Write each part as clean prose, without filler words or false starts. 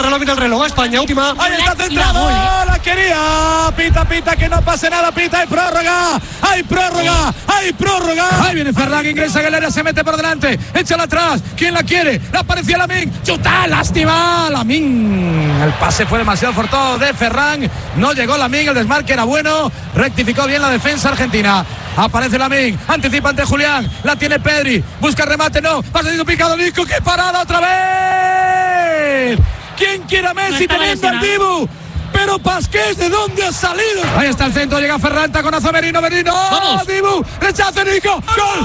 mira el reloj. España, última. Ahí está centrado. La quería. Pita, que no pase nada. Pita, hay prórroga. Ahí viene Ferran, ingresa en el área, se mete por delante. Échala atrás. ¿Quién la quiere? La aparecía Lamine. Chuta, lástima. Lamine. El pase fue demasiado forzado de Ferran. No llegó Lamine. El desmarque era bueno. Rectificó bien la defensa argentina. Aparece Lamine, anticipa ante Julián, la tiene Pedri, busca el remate, no, va saliendo picado Nico, ¡qué parada otra vez! ¿Quién quiere a Messi teniendo al Dibu? Pero Pasqués, ¿de dónde ha salido? Ahí está el centro, llega Ferran, taconazo Merino, ¡vamos! Dibu, rechaza Nico, ¡gol!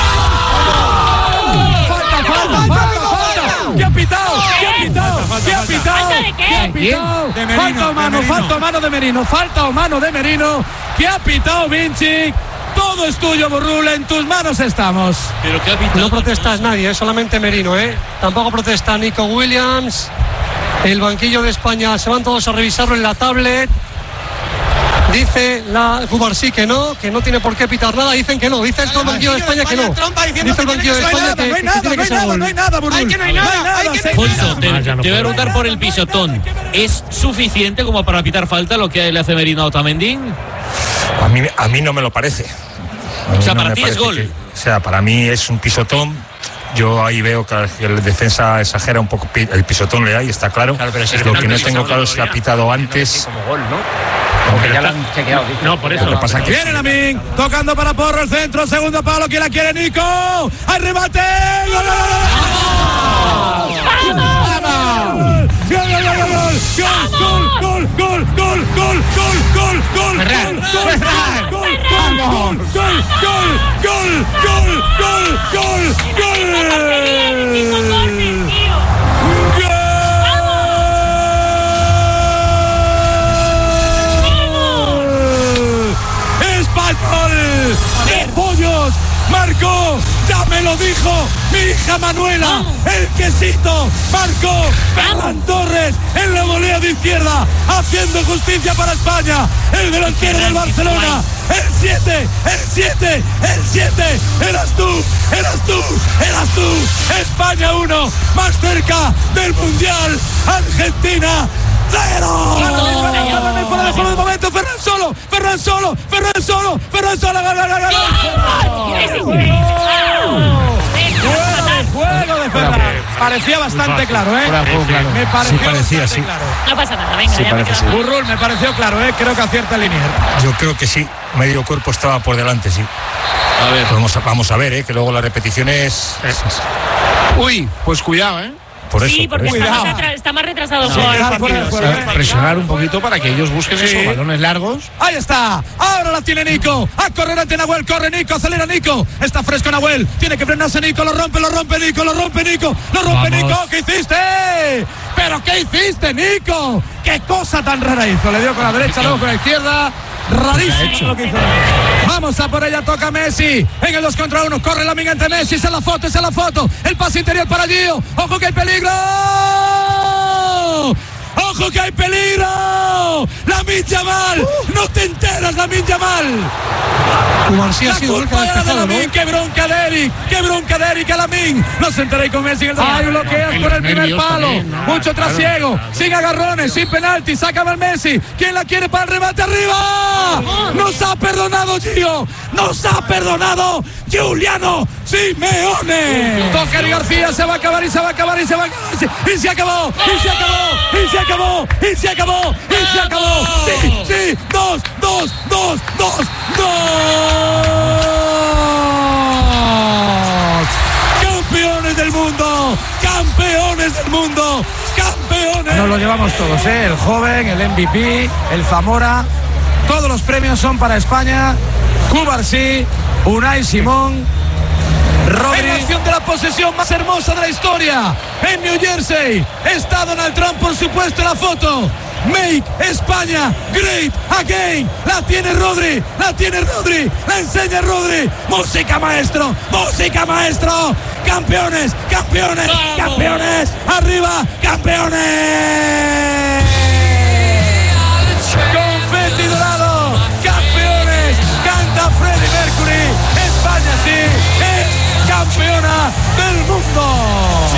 ¡Falta! ¿Qué ha pitado? Falta mano de Merino, ¿qué ha pitado Vinci? Todo es tuyo, Burrul, en tus manos estamos. Pero ¿qué ha pitado? No protesta nadie, solamente Merino, Tampoco protesta Nico Williams. El banquillo de España se van todos a revisarlo en la tablet. Dice la Cubarsí que no tiene por qué pitar nada. Dicen que no, dice el banquillo de España que no. Dice el banquillo de España que tiene que ser gol. No hay nada, Burrul. Fonso, te voy a preguntar por el pisotón. ¿Es suficiente como para pitar falta lo que le hace Merino a Otamendi? A mí no me lo parece. O sea, para ti es gol. Para mí es un pisotón. Yo ahí veo que el defensa exagera un poco el pisotón, le da y está claro. Pero si lo que no tengo claro es si ha pitado antes. Como gol, ¿no? Como que ya lo han chequeado. No, por eso. Lo que pasa que viene Lamine, tocando para Porro el centro, segundo palo, ¿quién la quiere? Nico. ¡Hay remate! ¡Gol! ¡Español! ¡De pollos! Marcó, ya me lo dijo mi hija Manuela, el quesito, marcó Ferran Torres en la volea de izquierda, haciendo justicia para España, el delantero del Barcelona, el 7, eras tú, España 1, más cerca del Mundial, Argentina 0. Fuera de momento, Ferran solo, Juego de Ferran. Parecía bastante claro, Me parecía bastante claro. No pasa nada, venga. Sí, parece sí. Burrul, me pareció claro, creo que acierta el Linier. Yo creo que sí, medio cuerpo estaba por delante, sí. A ver. Vamos a ver, que luego la repetición es... Uy, pues cuidado, Por eso, sí, porque está más retrasado. Presionar un poquito para que ellos busquen esos balones largos. Ahí está, ahora la tiene Nico, a correr ante Nahuel, corre Nico, acelera Nico, está fresco Nahuel, tiene que frenarse Nico, lo rompe Nico, ¿qué hiciste? ¿Pero qué hiciste, Nico? ¿Qué cosa tan rara hizo? Le dio con la derecha, luego con la izquierda. Rarísimo lo que hizo. Vamos a por ella, toca Messi en el 2 contra 1, corre Lamine ante Messi, esa es la foto, el pase interior para Gio, ojo que hay peligro, Lamine Yamal, no te enteras, Lamine Yamal. Cubarsí ha sido culpa de Lamine, ¿no? Qué bronca de Eric a Lamine, no se enteréis con Messi. Hay bloqueos por el primer palo, también, mucho trasiego, sin agarrones, sin penalti, sácame al Messi, ¿quién la quiere para el remate arriba? Nos ha perdonado Gio, nos ha perdonado Giuliano Simeone. Toca Eric García, se va a acabar y se acabó. Sí, 2. Campeones del mundo. Nos lo llevamos todos, el joven, el MVP, el Zamora. Todos los premios son para España. Cubarsí, Unai Simón, Rodri. En la acción de la posesión más hermosa de la historia, en New Jersey, está Donald Trump, por supuesto, en la foto. Make España great again. La tiene Rodri, la enseña Rodri. Música maestro. Campeones. Arriba, campeones. Confeti dorado. Campeones. Canta Freddie Mercury. España sí es campeona del mundo.